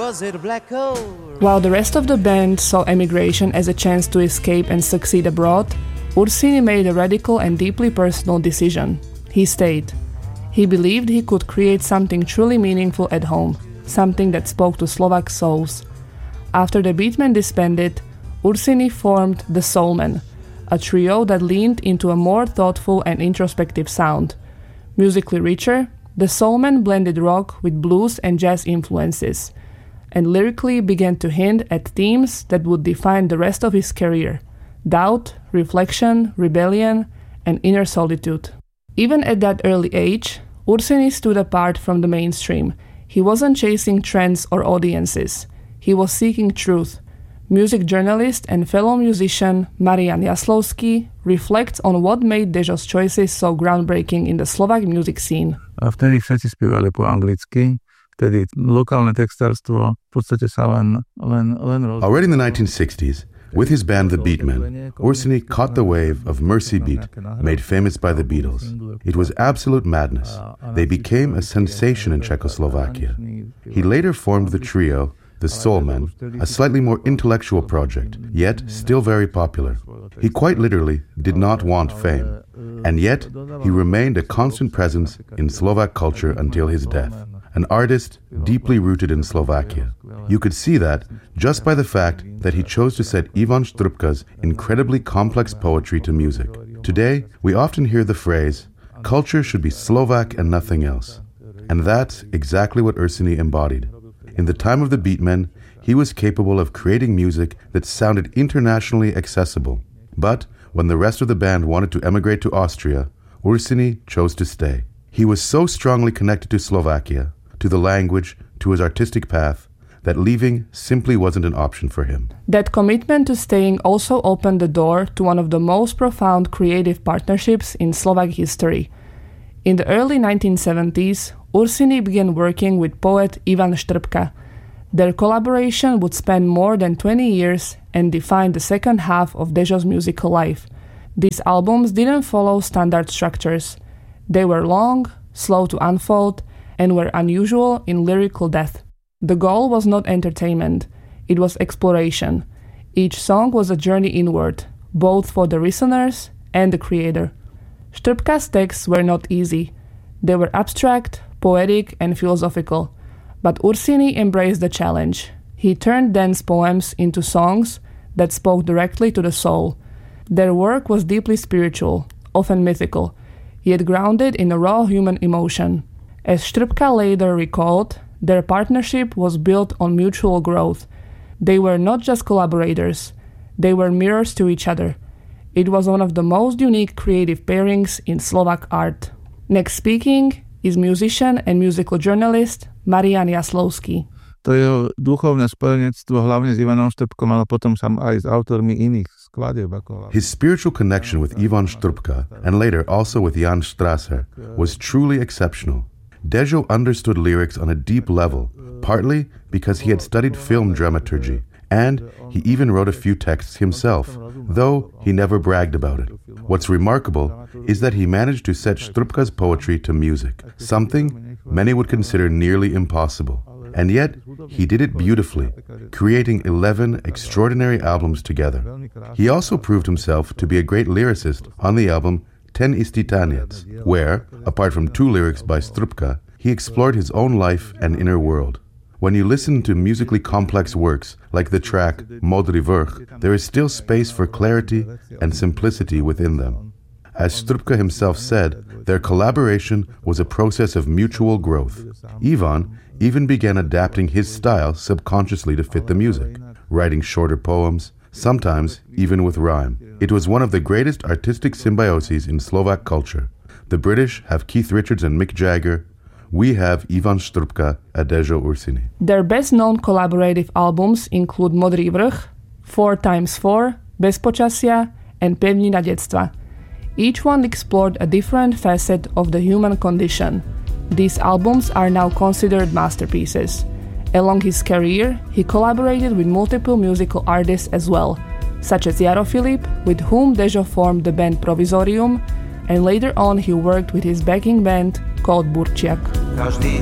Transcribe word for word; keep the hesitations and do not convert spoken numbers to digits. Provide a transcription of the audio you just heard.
Was it black hole? While the rest of the band saw emigration as a chance to escape and succeed abroad, Ursini made a radical and deeply personal decision. He stayed. He believed he could create something truly meaningful at home, something that spoke to Slovak souls. After the Beatmen disbanded, Ursini formed the Soulmen, a trio that leaned into a more thoughtful and introspective sound. Musically richer, the Soulmen blended rock with blues and jazz influences, and lyrically began to hint at themes that would define the rest of his career: doubt, reflection, rebellion, and inner solitude. Even at that early age, Ursini stood apart from the mainstream. He wasn't chasing trends or audiences. He was seeking truth. Music journalist and fellow musician Marian Jaslovský reflects on what made Dežo's choices so groundbreaking in the Slovak music scene. A vtedy všetci spievali po anglicky. Vtedy lokálne textárstvo v podstate sa len, len, len roz... Already in the nineteen sixties, with his band The Beatmen, Ursini caught the wave of Mercy Beat, made famous by the Beatles. It was absolute madness. They became a sensation in Czechoslovakia. He later formed the trio, The Soulmen, a slightly more intellectual project, yet still very popular. He quite literally did not want fame, and yet he remained a constant presence in Slovak culture until his death. An artist deeply rooted in Slovakia. You could see that just by the fact that he chose to set Ivan Štrbka's incredibly complex poetry to music. Today, we often hear the phrase, culture should be Slovak and nothing else. And that's exactly what Ursini embodied. In the time of the Beatmen, he was capable of creating music that sounded internationally accessible. But when the rest of the band wanted to emigrate to Austria, Ursini chose to stay. He was so strongly connected to Slovakia, to the language, to his artistic path, that leaving simply wasn't an option for him. That commitment to staying also opened the door to one of the most profound creative partnerships in Slovak history. In the early nineteen seventies, Ursini began working with poet Ivan Štrbka. Their collaboration would span more than twenty years and define the second half of Dežo's musical life. These albums didn't follow standard structures. They were long, slow to unfold, and were unusual in lyrical depth. The goal was not entertainment, it was exploration. Each song was a journey inward, both for the listeners and the creator. Štrbka's texts were not easy. They were abstract, poetic, and philosophical. But Ursini embraced the challenge. He turned dense poems into songs that spoke directly to the soul. Their work was deeply spiritual, often mythical, yet grounded in a raw human emotion. As Štrbka later recalled, their partnership was built on mutual growth. They were not just collaborators, they were mirrors to each other. It was one of the most unique creative pairings in Slovak art. Next speaking is musician and musical journalist Marian Jaslovský. To jeho duchovné spojenectvo hlavne s Ivanom Štrbkom, ale potom sam aj s autormi iných skladieb. His spiritual connection with Ivan Štrbka and later also with Jan Strasser was truly exceptional. Dežo understood lyrics on a deep level, partly because he had studied film dramaturgy, and he even wrote a few texts himself, though he never bragged about it. What's remarkable is that he managed to set Štrbka's poetry to music, something many would consider nearly impossible. And yet, he did it beautifully, creating eleven extraordinary albums together. He also proved himself to be a great lyricist on the album Ten Isti Tanec, where, apart from two lyrics by Štrbka, he explored his own life and inner world. When you listen to musically complex works like the track Modrý vrch, there is still space for clarity and simplicity within them. As Štrbka himself said, their collaboration was a process of mutual growth. Ivan even began adapting his style subconsciously to fit the music, writing shorter poems, sometimes even with rhyme. It was one of the greatest artistic symbioses in Slovak culture. The British have Keith Richards and Mick Jagger. We have Ivan Štrbka and Dežo Ursini. Their best-known collaborative albums include Modrý vrch, four times four, Bez počasia, and Pevnina detstva. Each one explored a different facet of the human condition. These albums are now considered masterpieces. Along his career, he collaborated with multiple musical artists as well, such as Jaro Filip, with whom Dežo formed the band Provizorium, and later on he worked with his backing band called Burčiak. Každý